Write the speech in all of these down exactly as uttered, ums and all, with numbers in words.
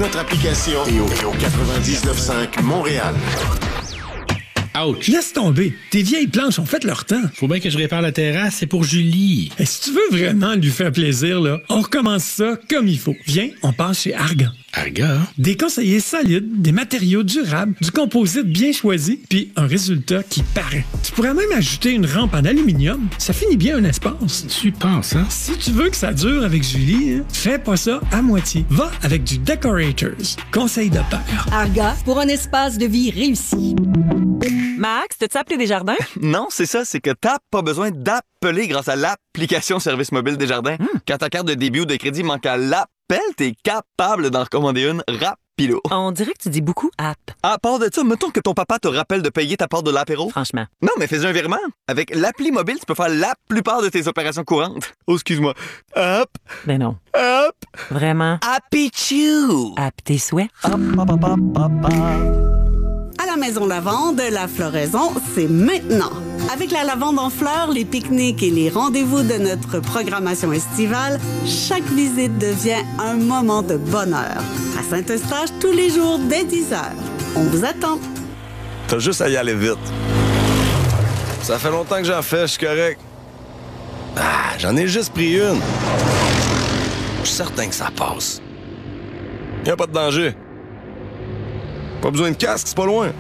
notre application et au, et au quatre-vingt-dix-neuf cinq Montréal. Ouch! Laisse tomber. Tes vieilles planches ont fait leur temps. Faut bien que je répare la terrasse, c'est pour Julie. Et si tu veux vraiment lui faire plaisir, là, on recommence ça comme il faut. Viens, on passe chez Argan. Argan? Des conseillers solides, des matériaux durables, du composite bien choisi, puis un résultat qui paraît. Tu pourrais même ajouter une rampe en aluminium. Ça finit bien un espace. Tu penses, hein? Si tu veux que ça dure avec Julie, hein, fais pas ça à moitié. Va avec du Decorators. Conseil de père. Argan, pour un espace de vie réussi. Max, t'as-tu appelé Desjardins? Non, c'est ça, c'est que t'as pas besoin d'appeler grâce à l'application Service mobile Desjardins. Mm. Quand ta carte de débit ou de crédit manque à l'appel, t'es capable d'en recommander une rapido. On dirait que tu dis beaucoup app. À part de ça, mettons que ton papa te rappelle de payer ta part de l'apéro. Franchement. Non, mais fais un virement. Avec l'appli mobile, tu peux faire la plupart de tes opérations courantes. Oh, excuse-moi. Hop. Ben non. Hop. Vraiment. Happy-choo. App tes souhaits. Hop, hop, hop, hop, hop, hop. À la Maison Lavande, la floraison, c'est maintenant. Avec la lavande en fleurs, les pique-niques et les rendez-vous de notre programmation estivale, chaque visite devient un moment de bonheur. À Saint-Eustache, tous les jours dès dix heures. On vous attend. T'as juste à y aller vite. Ça fait longtemps que j'en fais, je suis correct. Ah, j'en ai juste pris une. Je suis certain que ça passe. Y a pas de danger. Pas besoin de casque, c'est pas loin.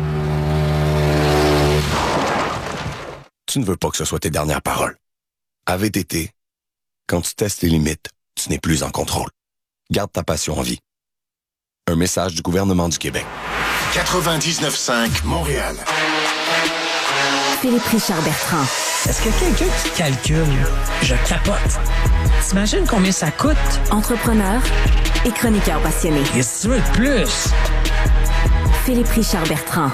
Tu ne veux pas que ce soit tes dernières paroles. À V T T, quand tu testes les limites, tu n'es plus en contrôle. Garde ta passion en vie. Un message du gouvernement du Québec. quatre-vingt-dix-neuf cinq Montréal. Philippe Richard Bertrand. Est-ce que quelqu'un qui calcule? Je capote. T'imagines combien ça coûte? Entrepreneur et chroniqueur passionné. Qu'est-ce que tu veux de plus? Philippe Richard Bertrand.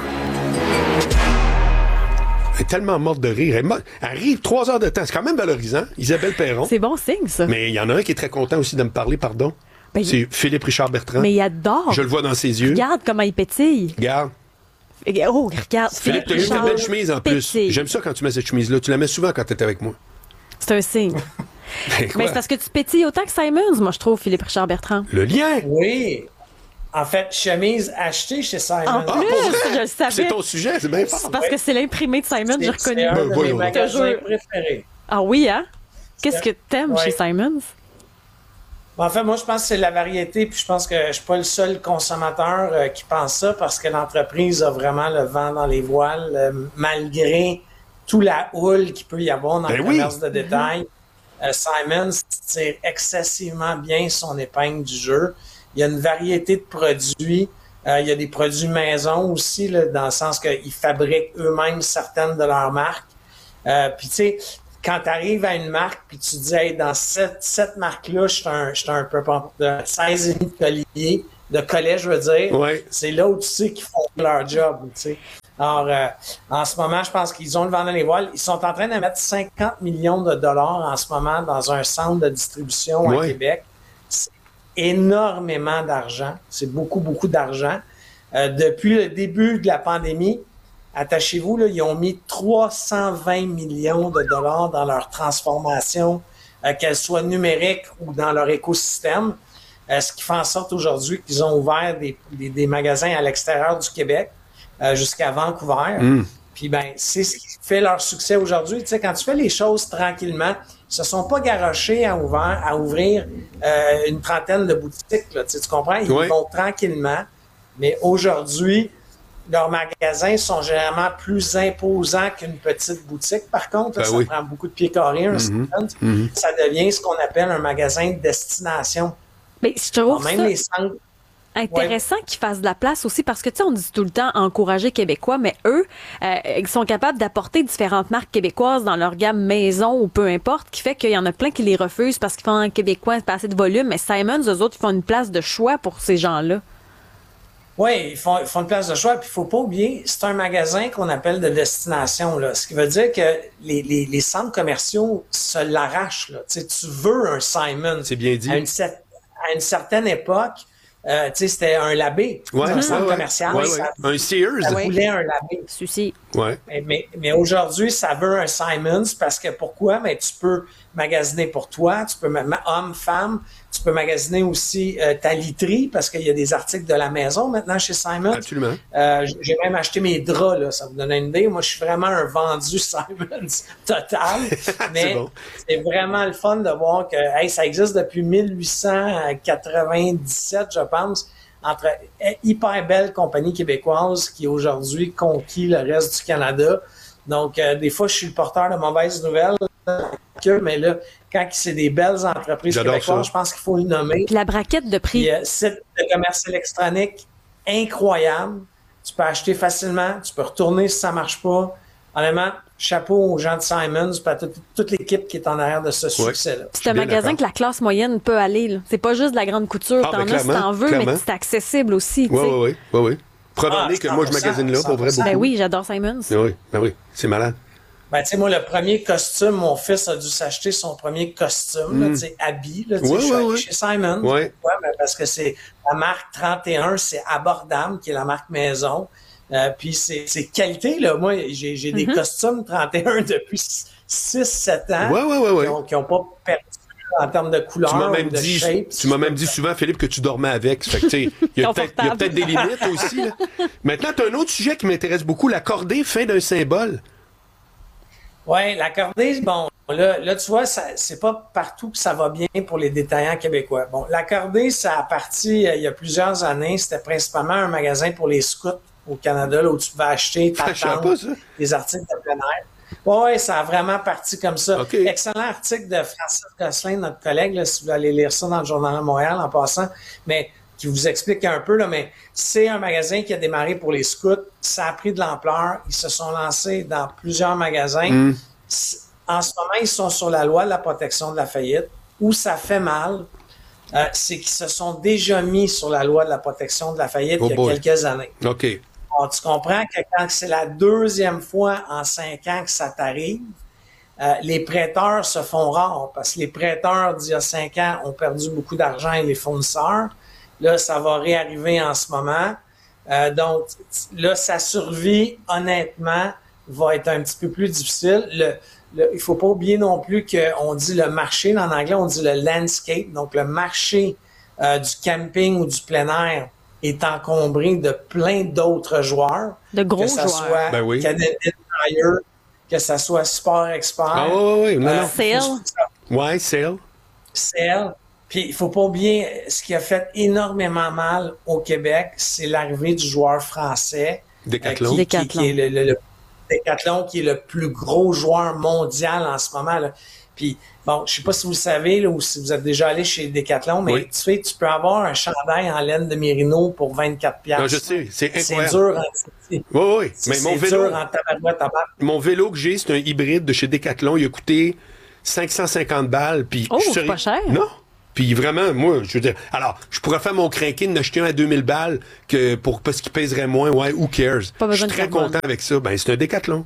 Elle est tellement morte de rire. Elle, mo- elle rit trois heures de temps. C'est quand même valorisant. Isabelle Perron. C'est bon signe, ça. Mais il y en a un qui est très content aussi de me parler, pardon. Ben, c'est Philippe Richard Bertrand. Mais il adore. Je le vois dans ses yeux. Regarde comment il pétille. Regarde. Oh, regarde. Philippe, tu as une belle chemise en plus. Pétille. J'aime ça quand tu mets cette chemise-là. Tu la mets souvent quand tu es avec moi. C'est un signe. Mais Mais c'est parce que tu pétilles autant que Simons, moi, je trouve, Philippe Richard Bertrand. Le lien. Oui. En fait, chemise achetée chez Simons. En plus, je le savais. C'est ton sujet, c'est bien fort. C'est parce que c'est l'imprimé de Simons, j'ai reconnu. C'est un Ben, de voyons. mes magasins préférés. Ah oui, hein? Qu'est-ce que t'aimes Ouais. chez Simons? En fait, moi, je pense que c'est la variété, puis je pense que je suis pas le seul consommateur euh, qui pense ça, parce que l'entreprise a vraiment le vent dans les voiles, euh, malgré toute la houle qu'il peut y avoir dans Ben le oui. commerce de détail. Euh, Simons tire excessivement bien son épingle du jeu. Il y a une variété de produits. Euh, il y a des produits maison aussi, là, dans le sens qu'ils fabriquent eux-mêmes certaines de leurs marques. Euh, puis tu sais, quand tu arrives à une marque puis tu dis hey, dans cette, cette marque-là, je suis un, je suis un peu de seize et demi de collier, de collet, je veux dire. Ouais. C'est là où tu sais qu'ils font leur job, tu sais. Alors, euh, en ce moment, je pense qu'ils ont le vent dans les voiles. Ils sont en train de mettre cinquante millions de dollars en ce moment dans un centre de distribution Ouais. à Québec. C'est énormément d'argent. C'est beaucoup, beaucoup d'argent. Euh, depuis le début de la pandémie, attachez-vous, là, ils ont mis trois cent vingt millions de dollars dans leur transformation, euh, qu'elle soit numérique ou dans leur écosystème, euh, ce qui fait en sorte aujourd'hui qu'ils ont ouvert des, des, des magasins à l'extérieur du Québec, euh, jusqu'à Vancouver. Mm. Puis ben, c'est ce qui fait leur succès aujourd'hui. Tu sais, quand tu fais les choses tranquillement, ils se sont pas garochés à ouvrir, à ouvrir euh, une trentaine de boutiques. Là, tu sais, tu comprends? Ils Oui. vont tranquillement. Mais aujourd'hui, leurs magasins sont généralement plus imposants qu'une petite boutique. Par contre, là, Ben ça oui. prend beaucoup de pieds carrés, un Mhm. Simons. Mhm. Ça devient ce qu'on appelle un magasin de destination. Mais je trouve Même ça les centres. intéressant qu'ils fassent de la place aussi parce que, tu sais, on dit tout le temps encourager Québécois, mais eux, euh, ils sont capables d'apporter différentes marques québécoises dans leur gamme maison ou peu importe, qui fait qu'il y en a plein qui les refusent parce qu'ils font un Québécois, pas assez de volume, mais Simons, eux autres, ils font une place de choix pour ces gens-là. Oui, ils font, ils font une place de choix. Puis il faut pas oublier, c'est un magasin qu'on appelle de destination. Là. Ce qui veut dire que les, les, les centres commerciaux se l'arrachent. Là. Tu sais, tu veux un Simons. C'est bien dit. À une, cer- à une certaine époque, euh, tu sais, c'était un labé. Ouais, un ouais, centre ouais. commercial. Ouais, ça, ouais. Un Sears. ça voulait un labé. Suci. Ouais. Mais, mais, mais aujourd'hui, ça veut un Simons parce que pourquoi? Mais tu peux magasiner pour toi, tu peux, ma- homme, femme, Tu peux magasiner aussi euh, ta literie parce qu'il y a des articles de la maison maintenant chez Simons. Absolument. Euh, j'ai même acheté mes draps, là, ça vous donne une idée. Moi, je suis vraiment un vendu Simons total. Mais bon. C'est vraiment le fun de voir que hey, ça existe depuis mille huit cent quatre-vingt-dix-sept, je pense, entre hyper belles compagnies québécoises qui aujourd'hui conquis le reste du Canada. Donc, euh, des fois, je suis le porteur de mauvaises nouvelles, mais là, quand c'est des belles entreprises J'adore québécoises, ça. je pense qu'il faut le nommer. Puis la braquette de prix. Puis, euh, site de commerce électronique incroyable. Tu peux acheter facilement, tu peux retourner si ça marche pas. Honnêtement, chapeau aux gens de Simons, puis à toute, toute l'équipe qui est en arrière de ce succès-là. C'est un magasin d'accord. que la classe moyenne peut aller. Là. C'est pas juste de la grande couture. Ah, T'en ben, as si clairement, t'en veux, clairement. mais c'est accessible aussi. tu Oui, sais. oui, oui. oui, oui. Preuve en Ah, est que moi, je cent pour cent, magasine là, pour vrai, cent pour cent. beaucoup. Ben oui, j'adore Simons. Oui, ben oui, c'est malade. Ben, tu sais, moi, le premier costume, mon fils a dû s'acheter son premier costume, là, Mm. tu sais, habit, là, tu sais, Ouais, je suis ouais, allé ouais. chez Simons. Ouais. Ouais, ben, parce que c'est la marque trente et un, c'est abordable, qui est la marque maison. Euh, puis c'est, c'est qualité, là. Moi, j'ai, j'ai des Mhm. costumes trente et un depuis six sept ans. Ouais, ouais, ouais, ouais. Qui ont, qui ont pas perdu en termes de couleur Tu m'as ou même de dit, shape. tu m'as même dit souvent, Philippe, que tu dormais avec. Ça fait que, tu sais, il y a peut-être, il y a peut-être des limites aussi, là. Maintenant, tu as un autre sujet qui m'intéresse beaucoup, la cordée, fin d'un symbole. Oui, la cordée, bon, là, là tu vois, ça, c'est pas partout que ça va bien pour les détaillants québécois. Bon, la cordée, ça a parti euh, il y a plusieurs années. C'était principalement un magasin pour les scouts au Canada, là, où tu pouvais acheter ta Je savais tente, pas ça. des articles de plein air. Oui, ça a vraiment parti comme ça. OK. Excellent article de Francis Gosselin, notre collègue, là, si vous allez lire ça dans le Journal de Montréal en passant, mais qui vous explique un peu, là, mais c'est un magasin qui a démarré pour les scouts. Ça a pris de l'ampleur. Ils se sont lancés dans plusieurs magasins. Mm. En ce moment, ils sont sur la loi de la protection de la faillite. Où ça fait mal, euh, c'est qu'ils se sont déjà mis sur la loi de la protection de la faillite Oh il y a boy. quelques années. OK. Alors, tu comprends que quand c'est la deuxième fois en cinq ans que ça t'arrive, euh, les prêteurs se font rares parce que les prêteurs d'il y a cinq ans ont perdu beaucoup d'argent et les fournisseurs. Là, ça va réarriver en ce moment. Euh, donc, là, sa survie, honnêtement, va être un petit peu plus difficile. Le, le, il faut pas oublier non plus qu'on dit le marché, en anglais, on dit le landscape. Donc, le marché euh, du camping ou du plein air est encombré de plein d'autres joueurs. De gros que ça joueurs. soit Ben oui. Canadian Tire, que ça soit Sport Expert. Ah, ouais, ouais, ouais. Non, euh, non. Sale. Ouais, sale. Sale. Puis il faut pas oublier, ce qui a fait énormément mal au Québec, c'est l'arrivée du joueur français. Décathlon. euh, qui, Décathlon. Qui, qui est le, le, le Décathlon, qui est le plus gros joueur mondial en ce moment, là. Puis, bon, je sais pas si vous le savez, là, ou si vous êtes déjà allé chez Décathlon, mais Oui. tu sais, tu peux avoir un chandail en laine de Mérino pour vingt-quatre piastres. Non, je sais, c'est C'est incroyable. dur en Oui, oui. c'est, Mais mon c'est vélo, dur en tabarouette à battre. mon vélo que j'ai, c'est un hybride de chez Decathlon. Il a coûté cinq cent cinquante balles. Puis Oh, je suis c'est sérieux- pas cher. Non. Puis vraiment, moi, je veux dire, alors, je pourrais faire mon crinqué de n'acheter un à deux mille balles que pour, parce qu'il pèserait moins. Ouais, who cares? Pas Je besoin suis de très carbone. content avec ça. Ben, c'est un Décathlon.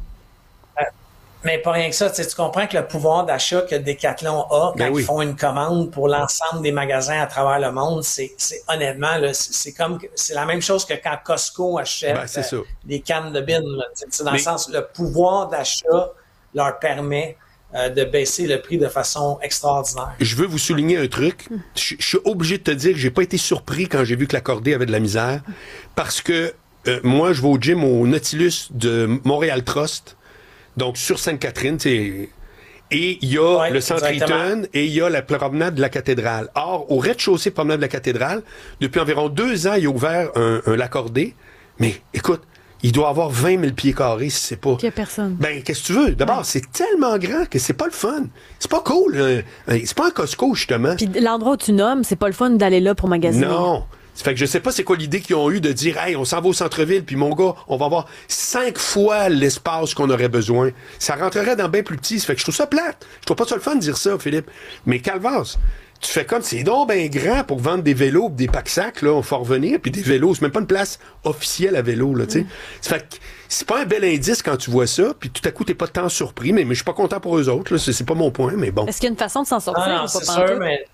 Mais pas rien que ça, tu sais, tu comprends que le pouvoir d'achat que Decathlon a quand Ben oui. ils font une commande pour l'ensemble des magasins à travers le monde, c'est, c'est honnêtement, là, c'est, c'est comme, que- c'est la même chose que quand Costco achète Ben, c'est ça. euh, des cannes de bin. Là, tu sais, c'est dans Mais- le sens, le pouvoir d'achat leur permet euh, de baisser le prix de façon extraordinaire. Je veux vous souligner un truc. Je, je suis obligé de te dire que j'ai pas été surpris quand j'ai vu que la cordée avait de la misère. Parce que euh, moi, je vais au gym au Nautilus de Montréal Trust. Donc, sur Sainte-Catherine, tu sais. Et il y a Ouais, le centre exactement. Eaton et il y a la promenade de la cathédrale. Or, au rez-de-chaussée promenade de la cathédrale, depuis environ deux ans, il a ouvert un, un Lacordé. Mais écoute, il doit avoir vingt mille pieds carrés si c'est pas. Qu'il y a personne. Ben, qu'est-ce que tu veux? D'abord, c'est tellement grand que c'est pas le fun. C'est pas cool. euh, euh, c'est pas un Costco, justement. Puis l'endroit où tu nommes, c'est pas le fun d'aller là pour magasiner. Non. Ça fait que je sais pas c'est quoi l'idée qu'ils ont eu de dire, hey, on s'en va au centre-ville, puis mon gars, on va avoir cinq fois l'espace qu'on aurait besoin. Ça rentrerait dans bien plus petit. Ça fait que je trouve ça plate. Je trouve pas ça le fun de dire ça, Philippe. Mais Calvas, tu fais comme, c'est donc bien grand pour vendre des vélos, pis des pack-sacs, là, on faut revenir, puis des vélos. C'est même pas une place officielle à vélo, là, tu sais. Ça fait que c'est pas un bel indice quand tu vois ça, puis tout à coup, t'es pas tant surpris, mais, mais je suis pas content pour eux autres, là. C'est, c'est pas mon point, mais bon. Est-ce qu'il y a une façon de s'en sortir Ah, non, ou pas c'est pantoute? sûr, mais...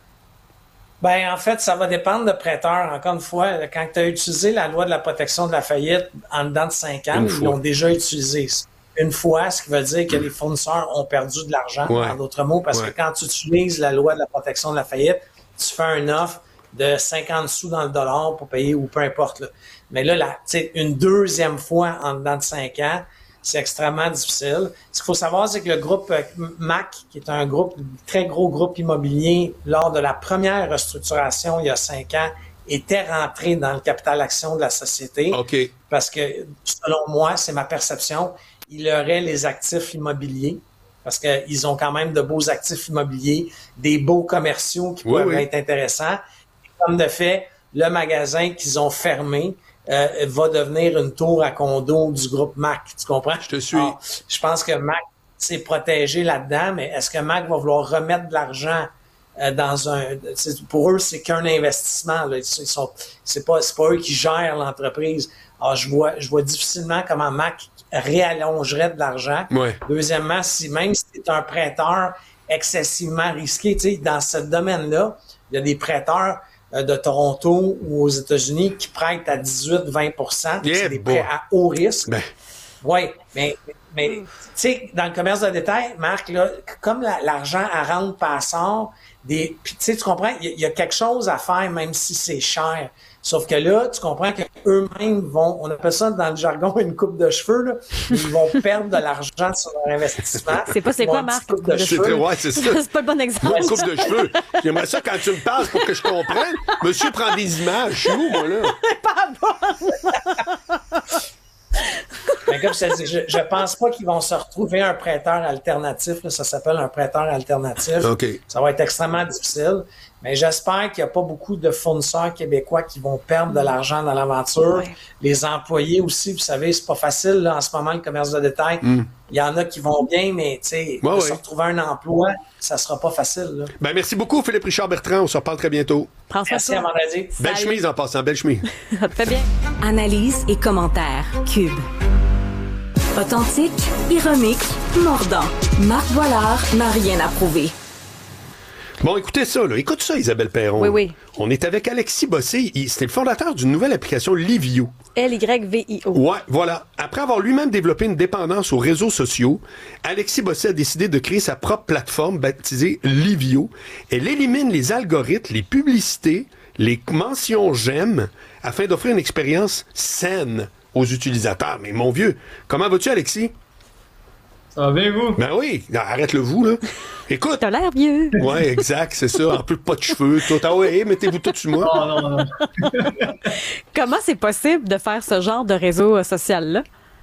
Ben, en fait, ça va dépendre de prêteurs. Encore une fois, quand tu as utilisé la loi de la protection de la faillite en dedans de cinq ans, Une ils fois. l'ont déjà utilisé. Une fois, ce qui veut dire que les fournisseurs ont perdu de l'argent, Ouais. en d'autres mots, parce Ouais. que quand tu utilises la loi de la protection de la faillite, tu fais un offre de cinquante sous dans le dollar pour payer ou peu importe. Là. Mais là, la, une deuxième fois en dedans de cinq ans, c'est extrêmement difficile. Ce qu'il faut savoir, c'est que le groupe M A C, qui est un groupe, très gros groupe immobilier, lors de la première restructuration il y a cinq ans, était rentré dans le capital action de la société. OK. Parce que, selon moi, c'est ma perception, il aurait les actifs immobiliers. Parce qu'ils ont quand même de beaux actifs immobiliers, des beaux commerciaux qui oui, peuvent oui. être intéressants. Et comme de fait, le magasin qu'ils ont fermé euh, va devenir une tour à condo du groupe M A C. Tu comprends? Je te suis. Alors, je pense que M A C s'est protégé là-dedans, mais est-ce que M A C va vouloir remettre de l'argent euh, dans un... Pour eux, c'est qu'un investissement. Là. Ils sont, c'est pas, c'est pas eux qui gèrent l'entreprise. Alors, je vois, je vois difficilement comment M A C réallongerait de l'argent. Ouais. Deuxièmement, si même si c'est un prêteur excessivement risqué, tu sais, dans ce domaine-là, il y a des prêteurs euh, de Toronto ou aux États-Unis qui prêtent à dix-huit à vingt pour cent. Yeah, c'est des bon. prêts à haut risque. Ben. Oui, mais, mais tu sais, dans le commerce de détail, Marc, là, comme la, l'argent à rentre pas sort, des, puis tu sais, tu comprends, il y, y a quelque chose à faire même si c'est cher. Sauf que là, tu comprends qu'eux-mêmes vont, on appelle ça dans le jargon une coupe de cheveux, là, ils vont perdre de l'argent sur leur investissement. C'est pas c'est quoi, Marc? Coupe de C'est cheveux. très, ouais, c'est ça. C'est pas le bon exemple. Moi, une coupe de cheveux. J'aimerais ça quand tu me parles pour que je comprenne. Monsieur prend des images. Je suis où, moi, là? Mais comme je te dis, je, je pense pas qu'ils vont se retrouver un prêteur alternatif. Là, ça s'appelle un prêteur alternatif. OK. Ça va être extrêmement difficile. Mais j'espère qu'il n'y a pas beaucoup de fournisseurs québécois qui vont perdre de l'argent dans l'aventure. Ouais. Les employés aussi, vous savez, c'est pas facile là, en ce moment, le commerce de détail. Mm. Il y en a qui vont bien, mais tu sais, Ouais, de ouais. se retrouver un emploi, ça sera pas facile. Là. Ben, merci beaucoup, Philippe Richard Bertrand. On se reparle très bientôt. Prends soin de Merci à toi. vendredi. Belle Salut. chemise en passant, belle chemise. Ça te fait bien. Analyse et commentaires. Cube. Authentique, ironique, mordant. Marc Boilard n'a rien à prouver. Bon, écoutez ça, là. Écoute ça, Isabelle Perron. Oui, oui. On est avec Alexis Bossé. Il- C'était le fondateur d'une nouvelle application Livio. L Y V I O. Ouais, voilà. Après avoir lui-même développé une dépendance aux réseaux sociaux, Alexis Bossé a décidé de créer sa propre plateforme baptisée Livio. Elle élimine les algorithmes, les publicités, les mentions j'aime afin d'offrir une expérience saine aux utilisateurs. Mais mon vieux, comment vas-tu, Alexis? Ça va bien, vous? Ben oui, non, arrête-le vous, là. Écoute. T'as l'air vieux. Ouais, exact, c'est ça. En plus, pas de cheveux, tout. Ah ouais, mettez-vous tout sur moi. Oh non, non. Comment c'est possible de faire ce genre de réseau euh, social-là?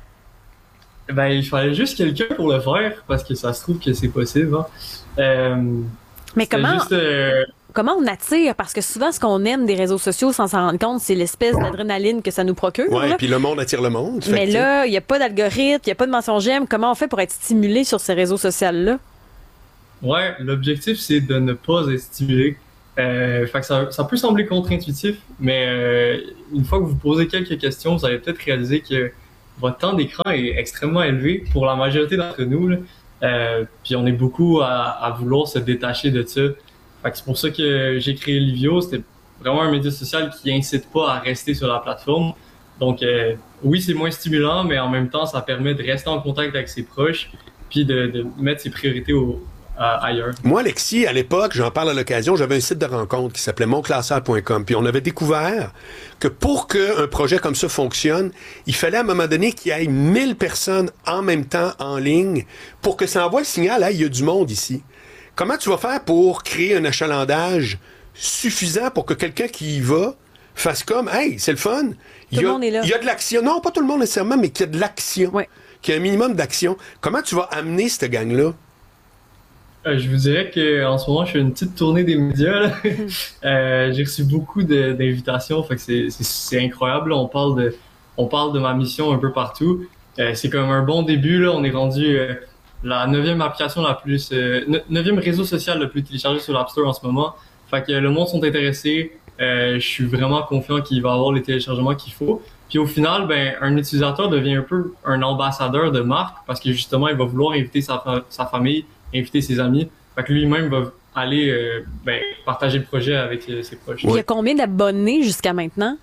Ben, il fallait juste quelqu'un pour le faire, parce que ça se trouve que c'est possible. Hein. Euh, Mais c'était comment, juste, euh, comment on attire? Parce que souvent, ce qu'on aime des réseaux sociaux sans s'en rendre compte, c'est l'espèce d'adrénaline que ça nous procure. Ouais, là. puis le monde attire le monde. Fait Mais que, là, il n'y a pas d'algorithme, il n'y a pas de mention j'aime. Comment on fait pour être stimulé sur ces réseaux sociaux-là? ouais, l'objectif, c'est de ne pas être stimulé. Euh, fait que ça, ça peut sembler contre-intuitif, mais euh, une fois que vous posez quelques questions, vous allez peut-être réaliser que votre temps d'écran est extrêmement élevé pour la majorité d'entre nous. Là. Euh, puis on est beaucoup à, à vouloir se détacher de ça. Fait que c'est pour ça que j'ai créé Livio. C'était vraiment un média social qui incite pas à rester sur la plateforme. Donc euh, oui, c'est moins stimulant, mais en même temps, ça permet de rester en contact avec ses proches puis de, de mettre ses priorités au, à, ailleurs. Moi, Alexis, à l'époque, j'en parle à l'occasion, j'avais un site de rencontre qui s'appelait mon classeur point com. Puis on avait découvert que pour qu'un projet comme ça fonctionne, il fallait à un moment donné qu'il y ait mille personnes en même temps en ligne pour que ça envoie le signal, hey, il y a du monde ici. Comment tu vas faire pour créer un achalandage suffisant pour que quelqu'un qui y va fasse comme, hey, c'est le fun. Il y le a, monde est là. il y a de l'action. Non, pas tout le monde nécessairement, mais qu'il y a de l'action. Ouais. Qu'il y a un minimum d'action. Comment tu vas amener cette gang-là? Euh, je vous dirais qu'en ce moment, je fais une petite tournée des médias. Là. euh, j'ai reçu beaucoup de, d'invitations, fait que c'est, c'est, c'est incroyable. Là. On parle de, on parle de ma mission un peu partout. Euh, c'est comme un bon début. Là. On est rendu euh, la neuvième application la plus, euh, neuvième réseau social le plus téléchargé sur l'App Store en ce moment. Fait que le monde sont intéressés. Euh, je suis vraiment confiant qu'il va avoir les téléchargements qu'il faut. Puis au final, ben, un utilisateur devient un peu un ambassadeur de marque parce que justement, il va vouloir inviter sa, fa- sa famille, inviter ses amis. Fait que lui-même va aller euh, ben, partager le projet avec euh, ses proches. Il y a combien d'abonnés jusqu'à maintenant?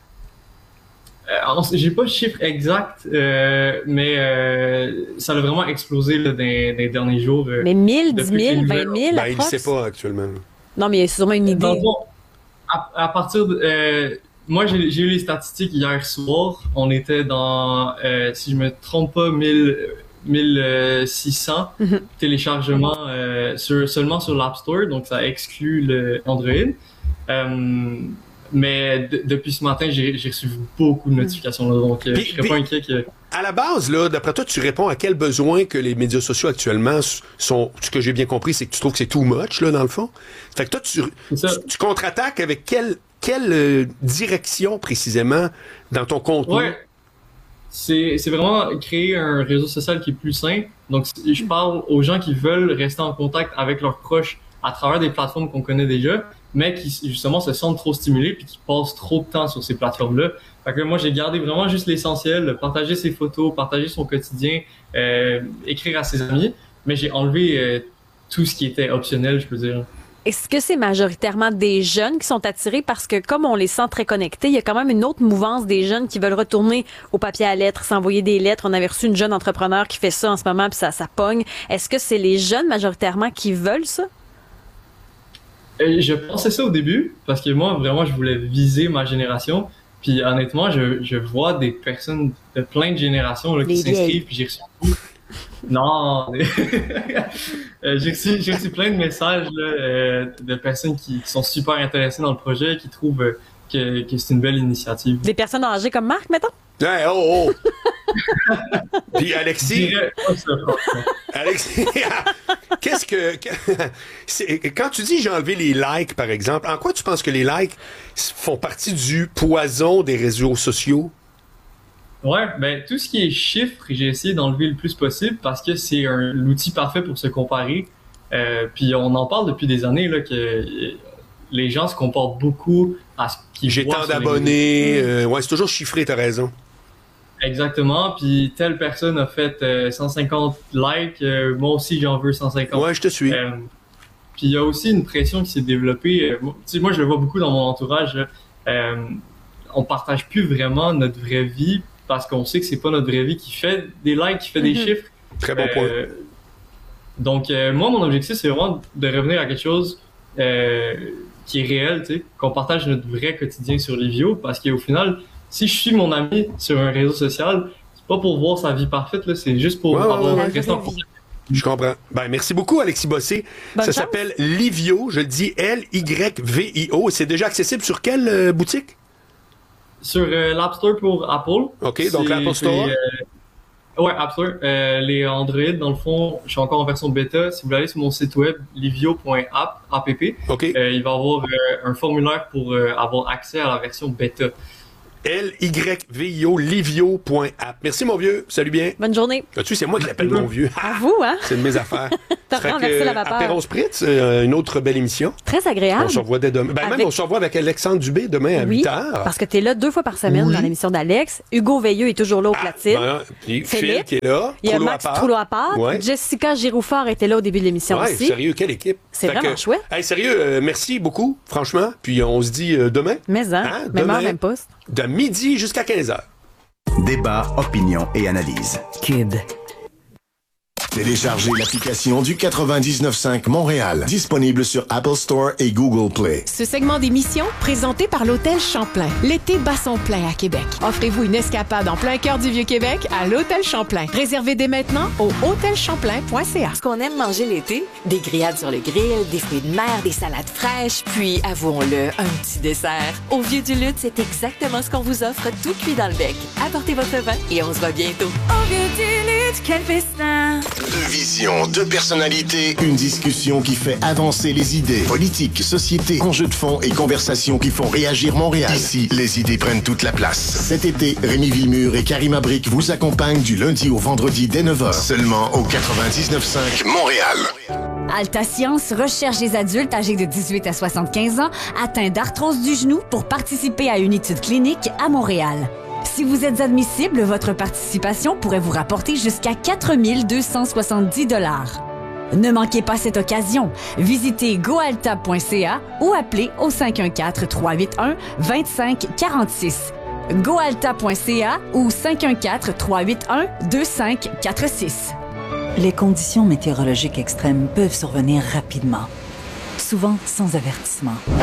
Euh, j'ai pas le chiffre exact, euh, mais euh, ça a vraiment explosé là, dans, dans les derniers jours. Euh, Mais mille, dix depuis que les mille, vingt nouvelles- mille, Ben, il ne approx? sait pas actuellement. Non, mais il y a sûrement une idée. Dans le fond, à, à partir de... Euh, moi, j'ai, j'ai eu les statistiques hier soir. On était dans, euh, si je me trompe pas, mille, mille six cents mm-hmm. téléchargements euh, sur, seulement sur l'App Store, donc ça exclut le Android. Euh, mais d- depuis ce matin, j'ai, j'ai reçu beaucoup de notifications, là, donc euh, je serais pas inquiet que... À la base, là, d'après toi, tu réponds à quel besoin que les médias sociaux actuellement sont... Ce que j'ai bien compris, c'est que tu trouves que c'est too much, là, dans le fond. Fait que toi, tu, tu, tu contre-attaques avec quelle, quelle euh, direction, précisément, dans ton contenu? Ouais. C'est, c'est vraiment créer un réseau social qui est plus simple. Donc, je parle aux gens qui veulent rester en contact avec leurs proches à travers des plateformes qu'on connaît déjà, mais qui, justement, se sentent trop stimulés puis qui passent trop de temps sur ces plateformes-là. Fait que moi, j'ai gardé vraiment juste l'essentiel, partager ses photos, partager son quotidien, euh, écrire à ses amis, mais j'ai enlevé euh, tout ce qui était optionnel, je peux dire. Est-ce que c'est majoritairement des jeunes qui sont attirés parce que comme on les sent très connectés, il y a quand même une autre mouvance des jeunes qui veulent retourner au papier à lettres, s'envoyer des lettres. On avait reçu une jeune entrepreneur qui fait ça en ce moment puis ça, ça pogne. Est-ce que c'est les jeunes majoritairement qui veulent ça? Euh, je pensais ça au début parce que moi, vraiment, je voulais viser ma génération. Puis honnêtement, je, je vois des personnes de plein de générations là, qui les s'inscrivent. Vieilles. Puis j'ai reçu non, euh, j'ai, reçu, j'ai reçu plein de messages là, euh, de personnes qui, qui sont super intéressées dans le projet, qui trouvent euh, que, que c'est une belle initiative. Des personnes âgées comme Marc, mettons? Hey, oh, oh! Puis Alexis, Alexis, qu'est-ce que, que c'est, quand tu dis j'ai enlevé les likes, par exemple, en quoi tu penses que les likes font partie du poison des réseaux sociaux? Ouais, ben tout ce qui est chiffres, j'ai essayé d'enlever le plus possible parce que c'est un, l'outil parfait pour se comparer. Euh, puis on en parle depuis des années là que les gens se comportent beaucoup à ce qu'ils J'ai voient tant d'abonnés, euh, ouais, c'est toujours chiffré, t'as raison. Exactement, puis telle personne a fait euh, cent cinquante likes, euh, moi aussi j'en veux cent cinquante. Ouais, je te suis. Euh, puis il y a aussi une pression qui s'est développée. Euh, tu sais, moi je le vois beaucoup dans mon entourage. Là, euh, on partage plus vraiment notre vraie vie parce qu'on sait que c'est pas notre vraie vie qui fait des likes, qui fait des mm-hmm. chiffres. Très bon point. Euh, donc euh, moi mon objectif c'est vraiment de revenir à quelque chose euh, qui est réel, tu sais, qu'on partage notre vrai quotidien sur Livio parce qu'au final, si je suis mon ami sur un réseau social, c'est pas pour voir sa vie parfaite, là, c'est juste pour ouais, avoir ouais, rester en contact. Je comprends. Ben, merci beaucoup, Alexis Bossé. Bonne Ça chance. s'appelle Livio, je le dis L Y V I O. C'est déjà accessible sur quelle euh, boutique? Sur euh, l'App Store pour Apple. OK, donc l'Apple Store. Euh, ouais, App Store. Euh, les Android, dans le fond, je suis encore en version bêta. Si vous allez sur mon site web, livio point app, app, okay. euh, il va y avoir euh, un formulaire pour euh, avoir accès à la version bêta. L Y V I O, livio point app. Merci, mon vieux. Salut bien. Bonne journée. As-tu, c'est moi qui l'appelle mon vieux. À vous, hein? C'est de mes affaires. T'as renversé la vapeur. Apéro Spritz, euh, une autre belle émission. Très agréable. On se revoit dès demain. Ben, avec... même, on se revoit avec Alexandre Dubé demain à oui, huit heures. Parce que t'es là deux fois par semaine oui. dans l'émission d'Alex. Hugo Veilleux est toujours là au platine. Ah, ben, puis Philippe Phil qui est là. Il y a Max Trulot à part. Ouais. Jessica Giroufard était là au début de l'émission ouais, aussi. Sérieux, quelle équipe. C'est fait vraiment que, chouette. Hey, sérieux, euh, merci beaucoup, franchement. Puis on se dit euh, demain. Mais hein, hein même demain, heure, même poste. De midi jusqu'à quinze heures. Débat, opinion et analyse. Cube. Téléchargez l'application du quatre-vingt-dix-neuf cinq Montréal. Disponible sur Apple Store et Google Play. Ce segment d'émission, présenté par l'Hôtel Champlain. L'été bat son plein à Québec. Offrez-vous une escapade en plein cœur du Vieux-Québec à l'Hôtel Champlain. Réservez dès maintenant au hôtel champlain point c a. Ce qu'on aime manger l'été, des grillades sur le grill, des fruits de mer, des salades fraîches, puis, avouons-le, un petit dessert. Au Vieux du Lutte, c'est exactement ce qu'on vous offre tout cuit dans le bec. Apportez votre vin et on se voit bientôt. Au Vieux du Lutte, quel festin! Deux visions, deux personnalités, une discussion qui fait avancer les idées. Politique, société, enjeux de fond et conversations qui font réagir Montréal. Ici, les idées prennent toute la place. Cet été, Rémi Villemur et Karima Brick vous accompagnent du lundi au vendredi dès neuf heures. Seulement au quatre-vingt-dix-neuf cinq Montréal. Alta Science recherche les adultes âgés de dix-huit à soixante-quinze ans atteints d'arthrose du genou pour participer à une étude clinique à Montréal. Si vous êtes admissible, votre participation pourrait vous rapporter jusqu'à quatre mille deux cent soixante-dix dollars. Ne manquez pas cette occasion. Visitez goalta point c a ou appelez au cinq un quatre, trois huit un, deux cinq quatre six. goalta point c a ou cinq un quatre, trois huit un, deux cinq quatre six. Les conditions météorologiques extrêmes peuvent survenir rapidement, souvent sans avertissement.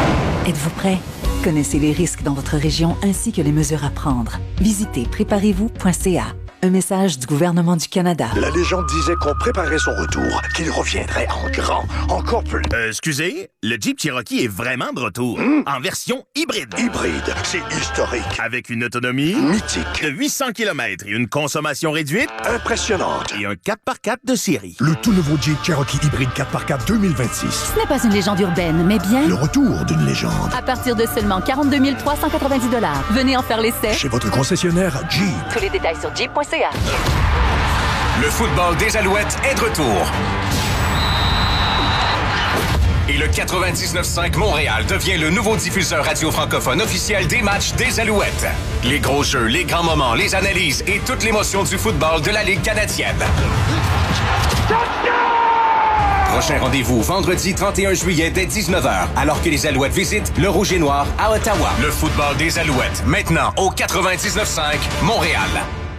Êtes-vous prêt? Connaissez les risques dans votre région ainsi que les mesures à prendre. Visitez préparez-vous point c a. Un message du gouvernement du Canada. La légende disait qu'on préparait son retour, qu'il reviendrait en grand, encore plus. Euh, excusez, le Jeep Cherokee est vraiment de retour, mmh. en version hybride. Hybride, c'est historique. Avec une autonomie mythique de huit cents kilomètres et une consommation réduite impressionnante. Et un quatre par quatre de série. Le tout nouveau Jeep Cherokee hybride quatre par quatre deux mille vingt-six. Ce n'est pas une légende urbaine, mais bien... le retour d'une légende. À partir de seulement quarante-deux mille trois cent quatre-vingt-dix dollars. Venez en faire l'essai. Chez votre concessionnaire Jeep. Tous les détails sur jeep point c a. Le football des Alouettes est de retour. Et le quatre-vingt-dix-neuf cinq Montréal devient le nouveau diffuseur radio francophone officiel des matchs des Alouettes. Les gros jeux, les grands moments, les analyses et toute l'émotion du football de la Ligue canadienne. Prochain rendez-vous vendredi trente et un juillet dès dix-neuf heures, alors que les Alouettes visitent le Rouge et Noir à Ottawa. Le football des Alouettes, maintenant au quatre-vingt-dix-neuf cinq Montréal.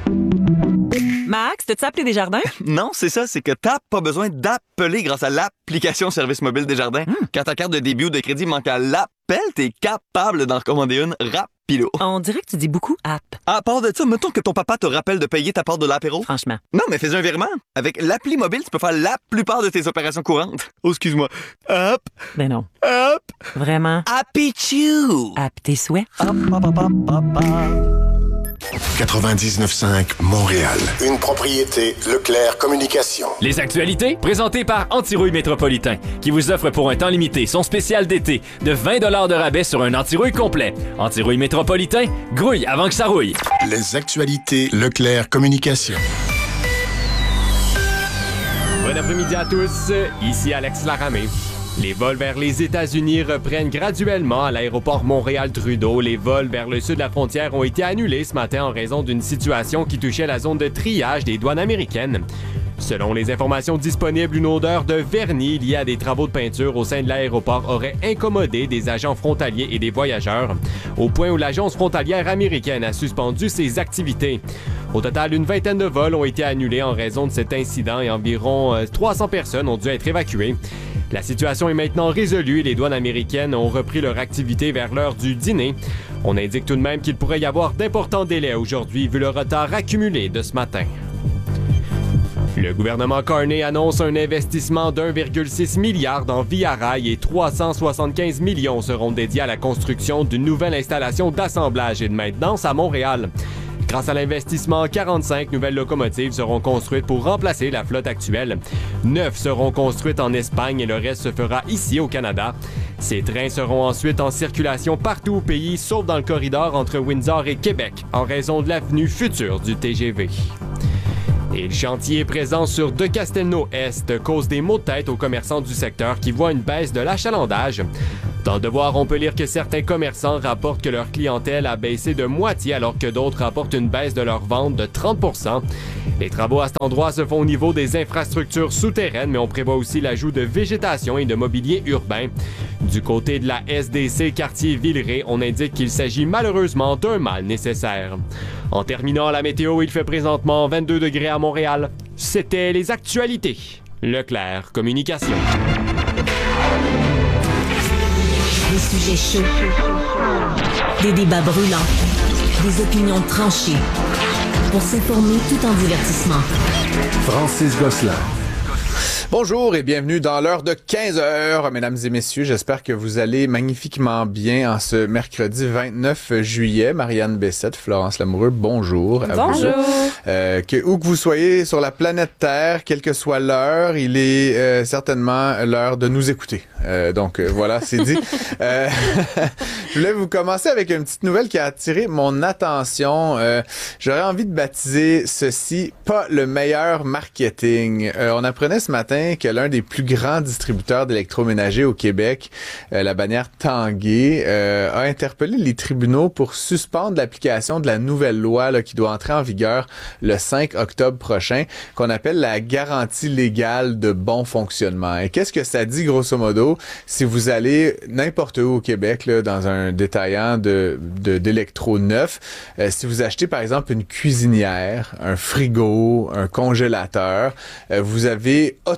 Max, t'as-tu appelé Desjardins? Non, c'est ça, c'est que t'as pas besoin d'appeler grâce à l'application Service mobile Desjardins. Mm. Quand ta carte de débit ou de crédit manque à l'appel, t'es capable d'en commander une rapido. On dirait que tu dis beaucoup app. À part de ça, mettons que ton papa te rappelle de payer ta part de l'apéro. Franchement. Non, mais fais un virement. Avec l'appli mobile, tu peux faire la plupart de tes opérations courantes. Oh, excuse-moi. Hop. Ben non. Hop. Vraiment. Happy Chew. App tes souhaits. Hop, hop, hop, hop, hop, hop. quatre-vingt-dix-neuf cinq Montréal. Une propriété Leclerc Communication. Les actualités présentées par Antirouille Métropolitain, qui vous offre pour un temps limité son spécial d'été de vingt dollars de rabais sur un antirouille complet. Antirouille Métropolitain, grouille avant que ça rouille. Les actualités Leclerc Communication. Bon après-midi à tous, ici Alex Laramé. Les vols vers les États-Unis reprennent graduellement à l'aéroport Montréal-Trudeau. Les vols vers le sud de la frontière ont été annulés ce matin en raison d'une situation qui touchait la zone de triage des douanes américaines. Selon les informations disponibles, une odeur de vernis liée à des travaux de peinture au sein de l'aéroport aurait incommodé des agents frontaliers et des voyageurs, au point où l'agence frontalière américaine a suspendu ses activités. Au total, une vingtaine de vols ont été annulés en raison de cet incident et environ trois cents personnes ont dû être évacuées. La situation est maintenant résolue et les douanes américaines ont repris leur activité vers l'heure du dîner. On indique tout de même qu'il pourrait y avoir d'importants délais aujourd'hui vu le retard accumulé de ce matin. Le gouvernement Carney annonce un investissement d'un virgule six milliard dans Via Rail et trois cent soixante-quinze millions seront dédiés à la construction d'une nouvelle installation d'assemblage et de maintenance à Montréal. Grâce à l'investissement, quarante-cinq nouvelles locomotives seront construites pour remplacer la flotte actuelle. Neuf seront construites en Espagne et le reste se fera ici au Canada. Ces trains seront ensuite en circulation partout au pays, sauf dans le corridor entre Windsor et Québec, en raison de l'avenue future du T G V. Et le chantier présent sur De Castelnau-Est cause des maux de tête aux commerçants du secteur qui voient une baisse de l'achalandage. Dans le Devoir, on peut lire que certains commerçants rapportent que leur clientèle a baissé de moitié alors que d'autres rapportent une baisse de leurs ventes de trente pour cent. Les travaux à cet endroit se font au niveau des infrastructures souterraines, mais on prévoit aussi l'ajout de végétation et de mobilier urbain. Du côté de la S D C quartier Villeray, on indique qu'il s'agit malheureusement d'un mal nécessaire. En terminant la météo, il fait présentement vingt-deux degrés à Montréal. C'était les actualités. Leclerc Communication. Des sujets chauds, des débats brûlants, des opinions tranchées. Pour s'informer tout en divertissement. Francis Gosselin. Bonjour et bienvenue dans l'heure de quinze heures, mesdames et messieurs. J'espère que vous allez magnifiquement bien en ce mercredi vingt-neuf juillet. Marianne Bessette, Florence Lamoureux, bonjour. À bonjour. Vous. Euh, que, où que vous soyez sur la planète Terre, quelle que soit l'heure, il est euh, certainement l'heure de nous écouter. Euh, donc euh, voilà, c'est dit. euh, je voulais vous commencer avec une petite nouvelle qui a attiré mon attention. Euh, j'aurais envie de baptiser ceci « Pas le meilleur marketing euh, ». On apprenait ce matin que l'un des plus grands distributeurs d'électroménager au Québec, euh, la bannière Tanguay, euh, a interpellé les tribunaux pour suspendre l'application de la nouvelle loi là, qui doit entrer en vigueur le cinq octobre prochain, qu'on appelle la garantie légale de bon fonctionnement. Et qu'est-ce que ça dit grosso modo? Si vous allez n'importe où au Québec, là, dans un détaillant de, de, d'électro neuf, euh, si vous achetez par exemple une cuisinière, un frigo, un congélateur, euh, vous avez automatiquement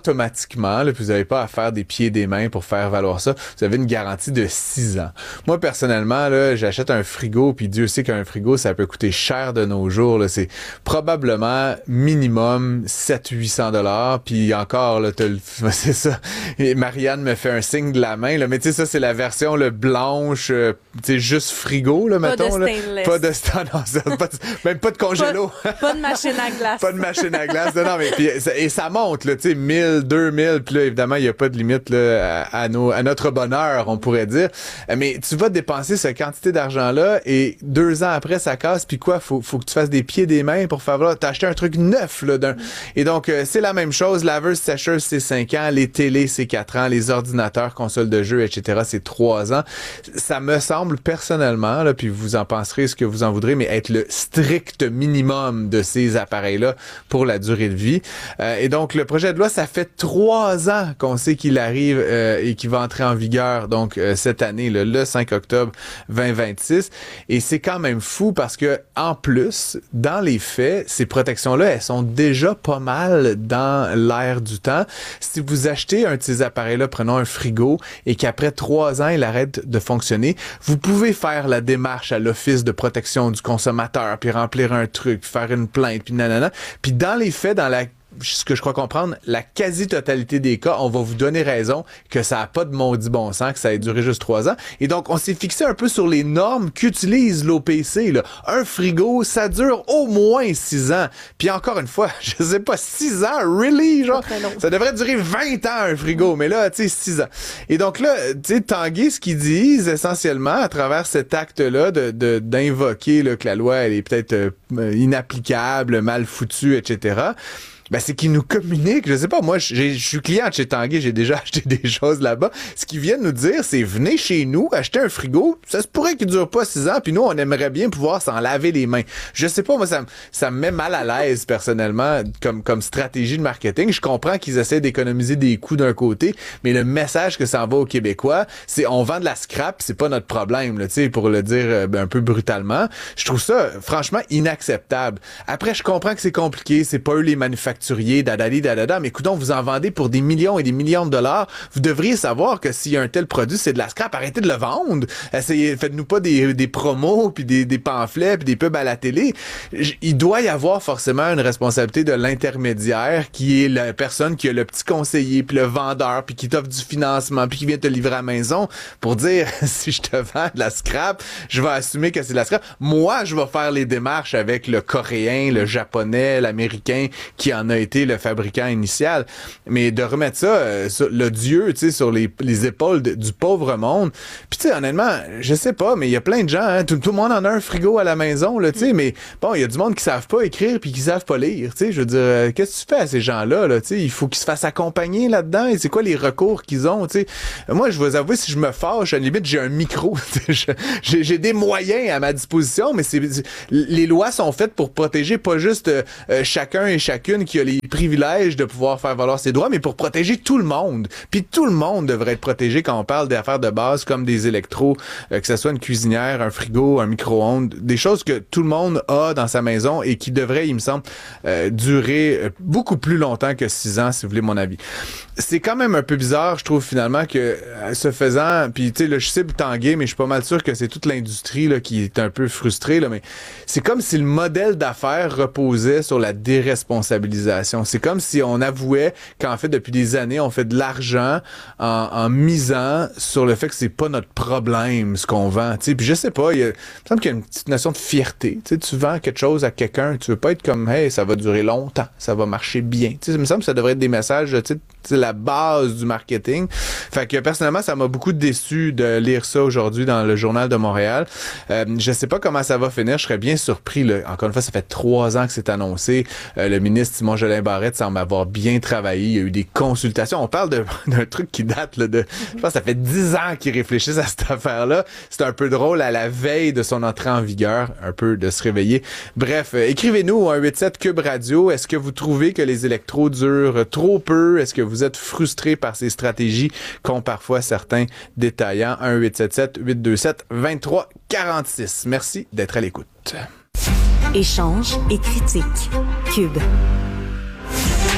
automatiquement, là, puis vous n'avez pas à faire des pieds et des mains pour faire valoir ça, vous avez une garantie de six ans. Moi, personnellement, là, j'achète un frigo, puis Dieu sait qu'un frigo, ça peut coûter cher de nos jours. Là. C'est probablement minimum sept cents à huit cents dollars, puis encore, là, t'as le... c'est ça. Et Marianne me fait un signe de la main, là, mais tu sais, ça, c'est la version le blanche, euh, tu sais, juste frigo, là, pas mettons. De là. Pas de stainless. Pas de... Même pas de congélo. Pas, pas de machine à glace. Pas de machine à glace. Non, non, mais puis, et ça monte, là, tu sais, mille, deux mille, puis là, évidemment, il n'y a pas de limite là, à, à, nos, à notre bonheur, on pourrait dire. Mais tu vas dépenser cette quantité d'argent-là et deux ans après, ça casse, puis quoi, faut, faut que tu fasses des pieds et des mains pour faire, voilà, t'as acheté un truc neuf, là, d'un... Et donc, euh, c'est la même chose. Laveuse, sécheuse, c'est cinq ans. Les télés, c'est quatre ans. Les ordinateurs, consoles de jeux, et cetera, c'est trois ans. Ça me semble personnellement, là, puis vous en penserez ce que vous en voudrez, mais être le strict minimum de ces appareils-là pour la durée de vie. Euh, et donc, le projet de loi, ça fait trois ans qu'on sait qu'il arrive euh, et qu'il va entrer en vigueur, donc euh, cette année, là, le cinq octobre vingt vingt-six. Et c'est quand même fou parce que, en plus, dans les faits, ces protections-là, elles sont déjà pas mal dans l'air du temps. Si vous achetez un de ces appareils-là, prenons un frigo, et qu'après trois ans, il arrête de fonctionner, vous pouvez faire la démarche à l'Office de protection du consommateur, puis remplir un truc, puis faire une plainte, puis nanana. Puis dans les faits, dans la ce que je crois comprendre, la quasi-totalité des cas, on va vous donner raison que ça n'a pas de maudit bon sens, que ça a duré juste trois ans. Et donc, on s'est fixé un peu sur les normes qu'utilise l'O P C. Là. Un frigo, ça dure au moins six ans. Puis encore une fois, je sais pas, six ans, really? Genre, ça devrait durer vingt ans, un frigo, mais là, tu sais, six ans. Et donc là, tu sais, Tanguy, ce qu'ils disent essentiellement à travers cet acte-là de, de, d'invoquer là, que la loi, elle est peut-être euh, inapplicable, mal foutue, et cetera, ben, c'est qu'ils nous communiquent. Je sais pas, moi, je suis client de chez Tanguy, j'ai déjà acheté des choses là-bas. Ce qu'ils viennent nous dire, c'est venez chez nous, acheter un frigo, ça se pourrait qu'il dure pas six ans, puis nous, on aimerait bien pouvoir s'en laver les mains. Je sais pas, moi, ça, ça me met mal à l'aise, personnellement, comme, comme stratégie de marketing. Je comprends qu'ils essaient d'économiser des coûts d'un côté, mais le message que ça envoie aux Québécois, c'est on vend de la scrap, c'est pas notre problème, là, tu sais, pour le dire euh, un peu brutalement. Je trouve ça, franchement, inacceptable. Après, je comprends que c'est compliqué, c'est pas eux les manufacturiers, dadali, dadada, mais écoutons, vous en vendez pour des millions et des millions de dollars. Vous devriez savoir que s'il y a un tel produit, c'est de la scrap, arrêtez de le vendre. Essayez, faites-nous pas des, des promos, puis des, des pamphlets, puis des pubs à la télé. Il doit y avoir forcément une responsabilité de l'intermédiaire qui est la personne qui a le petit conseiller, puis le vendeur, puis qui t'offre du financement, puis qui vient te livrer à la maison pour dire, si je te vends de la scrap, je vais assumer que c'est de la scrap. Moi, je vais faire les démarches avec le Coréen, le Japonais, l'Américain, qui en a été le fabricant initial. Mais de remettre ça, euh, sur le dieu, tu sais, sur les, les épaules de, du pauvre monde. Puis tu sais, honnêtement, je sais pas, mais il y a plein de gens, hein, tout, tout le monde en a un frigo à la maison, là, tu sais, mais bon, il y a du monde qui savent pas écrire puis qui savent pas lire, tu sais. Je veux dire, euh, qu'est-ce que tu fais à ces gens-là, là, tu sais, il faut qu'ils se fassent accompagner là-dedans. Et c'est quoi les recours qu'ils ont, tu sais. Moi, je vais vous avouer, si je me fâche, à la limite, j'ai un micro, j'ai, j'ai des moyens à ma disposition, mais c'est, c'est les lois sont faites pour protéger pas juste euh, chacun et chacune qui a les privilèges de pouvoir faire valoir ses droits, mais pour protéger tout le monde. Puis tout le monde devrait être protégé quand on parle d'affaires de base comme des électros, euh, que ce soit une cuisinière, un frigo, un micro-ondes, des choses que tout le monde a dans sa maison et qui devraient, il me semble, euh, durer beaucoup plus longtemps que six ans, si vous voulez mon avis. C'est quand même un peu bizarre, je trouve, finalement, que euh, ce faisant, puis tu sais, là, je cible Tanguy, mais je suis pas mal sûr que c'est toute l'industrie là, qui est un peu frustrée, là, mais c'est comme si le modèle d'affaires reposait sur la déresponsabilisation. C'est comme si on avouait qu'en fait, depuis des années, on fait de l'argent en, en misant sur le fait que c'est pas notre problème, ce qu'on vend. T'sais. Puis je sais pas, il, y a, il me semble qu'il y a une petite notion de fierté. T'sais, tu vends quelque chose à quelqu'un, tu veux pas être comme « Hey, ça va durer longtemps, ça va marcher bien ». Ça me semble que ça devrait être des messages, c'est la base du marketing. Fait que personnellement, ça m'a beaucoup déçu de lire ça aujourd'hui dans le Journal de Montréal. Euh, je sais pas comment ça va finir, je serais bien surpris. Là. Encore une fois, ça fait trois ans que c'est annoncé. Euh, le ministre Simon Jolin Barrette semble avoir bien travaillé. Il y a eu des consultations. On parle de, d'un truc qui date là, de... Je pense que ça fait dix ans qu'ils réfléchissent à cette affaire-là. C'est un peu drôle à la veille de son entrée en vigueur, un peu de se réveiller. Bref, euh, écrivez-nous au un huit sept Cube Radio. Est-ce que vous trouvez que les électros durent trop peu? Est-ce que vous êtes frustré par ces stratégies qu'ont parfois certains détaillants? un huit sept sept huit deux sept deux trois quatre six. Merci d'être à l'écoute. Échange et critique. Cube.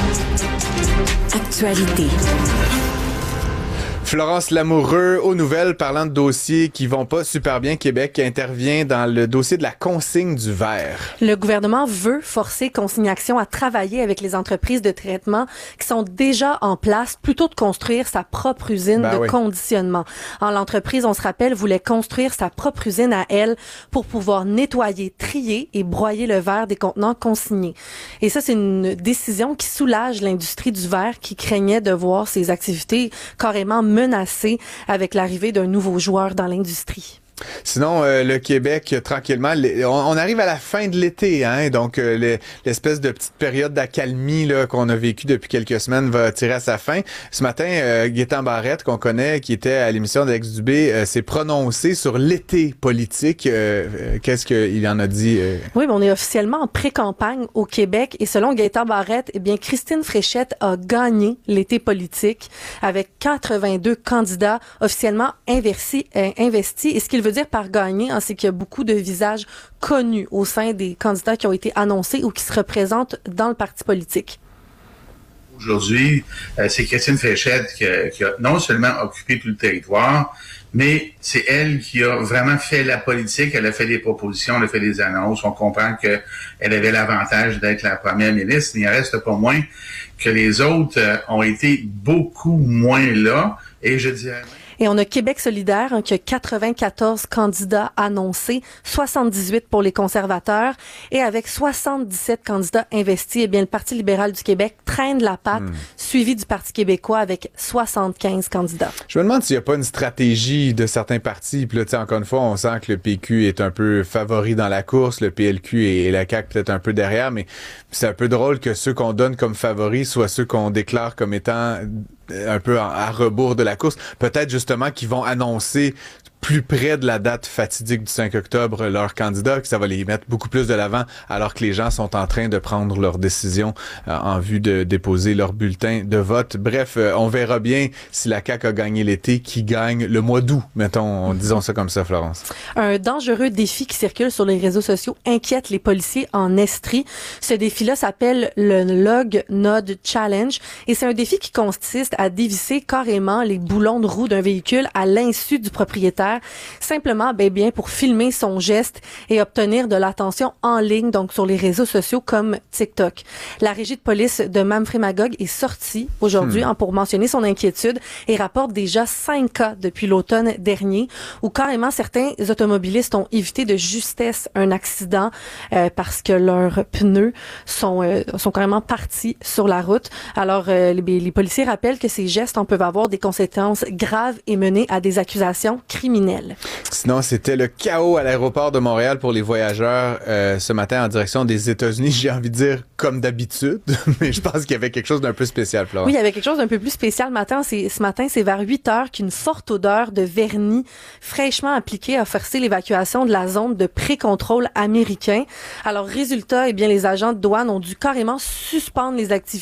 Actualité. Florence Lamoureux, aux nouvelles, parlant de dossiers qui vont pas super bien, Québec intervient dans le dossier de la consigne du verre. Le gouvernement veut forcer Consignation à travailler avec les entreprises de traitement qui sont déjà en place plutôt de construire sa propre usine ben de oui. conditionnement. En l'entreprise, on se rappelle, voulait construire sa propre usine à elle pour pouvoir nettoyer, trier et broyer le verre des contenants consignés. Et ça, c'est une décision qui soulage l'industrie du verre qui craignait de voir ses activités carrément menacées avec l'arrivée d'un nouveau joueur dans l'industrie. Sinon, euh, le Québec, tranquillement, on, on arrive à la fin de l'été, hein, donc euh, les, l'espèce de petite période d'accalmie là, qu'on a vécue depuis quelques semaines va tirer à sa fin. Ce matin, euh, Gaétan Barrette, qu'on connaît, qui était à l'émission d'Alex Dubé, euh, s'est prononcé sur l'été politique. Euh, euh, qu'est-ce qu'il en a dit? Euh? Oui, mais on est officiellement en pré-campagne au Québec et selon Gaétan Barrette, eh bien, Christine Fréchette a gagné l'été politique avec quatre-vingt-deux candidats officiellement investis, euh, investis. Et ce qu'il veut dire par gagner, hein, c'est qu'il y a beaucoup de visages connus au sein des candidats qui ont été annoncés ou qui se représentent dans le parti politique. Aujourd'hui, euh, c'est Christine Fréchette qui a, qui a non seulement occupé tout le territoire, mais c'est elle qui a vraiment fait la politique. Elle a fait des propositions, elle a fait des annonces. On comprend qu'elle avait l'avantage d'être la première ministre. Il n'en reste pas moins que les autres euh, ont été beaucoup moins là. Et je dirais... Et on a Québec solidaire hein, qui a quatre-vingt-quatorze candidats annoncés, soixante-dix-huit pour les conservateurs. Et avec soixante-dix-sept candidats investis, eh bien, le Parti libéral du Québec traîne la patte, mmh. suivi du Parti québécois avec soixante-quinze candidats. Je me demande s'il n'y a pas une stratégie de certains partis. Puis là, tu sais, encore une fois, on sent que le P Q est un peu favori dans la course, le P L Q et la C A Q peut-être un peu derrière, mais c'est un peu drôle que ceux qu'on donne comme favoris soient ceux qu'on déclare comme étant un peu à rebours de la course. Peut-être justement qu'ils vont annoncer plus près de la date fatidique du cinq octobre leurs candidats, que ça va les mettre beaucoup plus de l'avant alors que les gens sont en train de prendre leurs décisions euh, en vue de déposer leur bulletin de vote. Bref, euh, on verra bien si la C A Q a gagné l'été, qui gagne le mois d'août, mettons, disons ça comme ça, Florence. Un dangereux défi qui circule sur les réseaux sociaux inquiète les policiers en Estrie. Ce défi-là s'appelle le Log Node Challenge et c'est un défi qui consiste à dévisser carrément les boulons de roue d'un véhicule à l'insu du propriétaire, simplement ben bien pour filmer son geste et obtenir de l'attention en ligne, donc sur les réseaux sociaux comme TikTok. La régie de police de Memphremagog est sortie aujourd'hui hmm. hein, pour mentionner son inquiétude et rapporte déjà cinq cas depuis l'automne dernier où carrément certains automobilistes ont évité de justesse un accident euh, parce que leurs pneus sont euh, sont carrément partis sur la route. Alors euh, les, les policiers rappellent que ces gestes en peuvent avoir des conséquences graves et mener à des accusations criminelles. Sinon, c'était le chaos à l'aéroport de Montréal pour les voyageurs euh, ce matin en direction des États-Unis. J'ai envie de dire comme d'habitude, mais je pense qu'il y avait quelque chose d'un peu spécial, Florence. Oui, il y avait quelque chose d'un peu plus spécial le matin. C'est, ce matin, c'est vers huit heures qu'une forte odeur de vernis fraîchement appliqué a forcé l'évacuation de la zone de pré-contrôle américain. Alors, résultat, eh bien, les agents de douane ont dû carrément suspendre les activités